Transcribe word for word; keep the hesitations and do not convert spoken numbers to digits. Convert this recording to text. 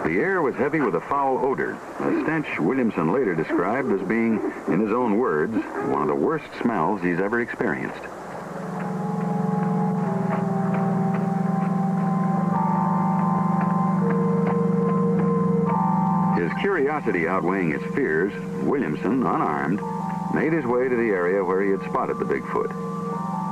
The air was heavy with a foul odor, a stench Williamson later described as being, in his own words, one of the worst smells he's ever experienced. His curiosity outweighing his fears, Williamson, unarmed, made his way to the area where he had spotted the Bigfoot.